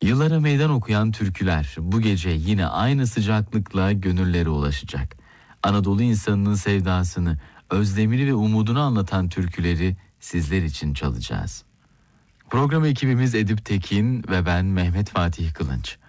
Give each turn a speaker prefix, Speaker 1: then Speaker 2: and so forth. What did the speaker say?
Speaker 1: Yıllara meydan okuyan türküler bu gece yine aynı sıcaklıkla gönüllere ulaşacak. Anadolu insanının sevdasını, özlemini ve umudunu anlatan türküleri sizler için çalacağız. Program ekibimiz Edip Tekin ve ben Mehmet Fatih Kılınç.